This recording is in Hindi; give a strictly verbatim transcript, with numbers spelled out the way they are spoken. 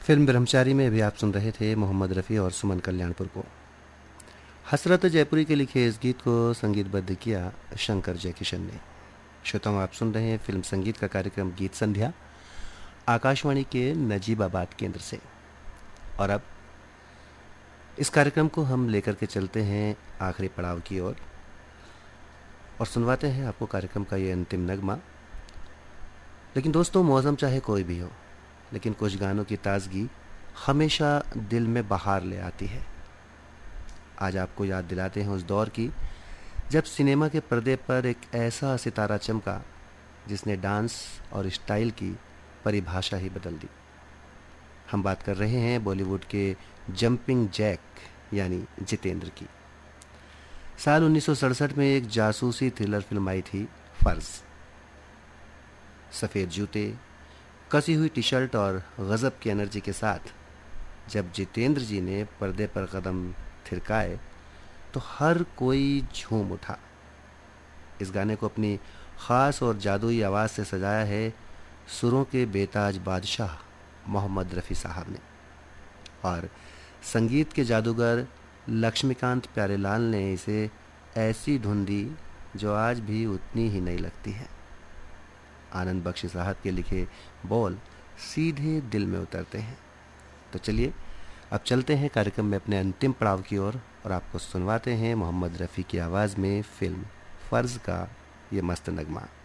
फिल्म ब्रह्मचारी में भी आप सुन रहे थे मोहम्मद रफ़ी और सुमन कल्याणपुर को। हसरत जयपुरी के लिखे इस गीत को संगीतबद्ध किया शंकर जयकिशन ने। श्रोताओं, आप सुन रहे हैं फिल्म संगीत का कार्यक्रम गीत संध्या आकाशवाणी के नजीबाबाद केंद्र से। और अब इस कार्यक्रम को हम लेकर के चलते हैं आखिरी पड़ाव की ओर और, और सुनवाते हैं आपको कार्यक्रम का ये अंतिम नगमा। लेकिन दोस्तों, मौसम चाहे कोई भी हो, लेकिन कुछ गानों की ताजगी हमेशा दिल में बहार ले आती है। आज आपको याद दिलाते हैं उस दौर की जब सिनेमा के पर्दे पर एक ऐसा सितारा चमका जिसने डांस और स्टाइल की परिभाषा ही बदल दी। हम बात कर रहे हैं बॉलीवुड के जंपिंग जैक यानी जितेंद्र की। साल उन्नीस सौ सड़सठ में एक जासूसी थ्रिलर फिल्म आई थी, फर्ज। सफ़ेद जूते, कसी हुई टी शर्ट और गज़ब की एनर्जी के साथ जब जितेंद्र जी ने पर्दे पर कदम थिरकाए तो हर कोई झूम उठा। इस गाने को अपनी ख़ास और जादुई आवाज़ से सजाया है सुरों के बेताज बादशाह मोहम्मद रफ़ी साहब ने, और संगीत के जादूगर लक्ष्मीकांत प्यारेलाल ने इसे ऐसी धुन दी जो आज भी उतनी ही नहीं लगती है। आनंद बख्शी साहब के लिखे बोल सीधे दिल में उतरते हैं। तो चलिए अब चलते हैं कार्यक्रम में अपने अंतिम पड़ाव की ओर और, और आपको सुनवाते हैं मोहम्मद रफ़ी की आवाज़ में फिल्म फ़र्ज का ये मस्त नगमा।